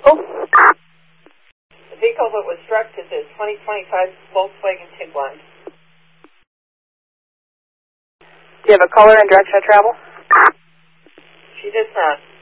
vehicle? The vehicle that was struck is a 2025 Volkswagen Tiguan. Do you have a color and direction of travel? She does not.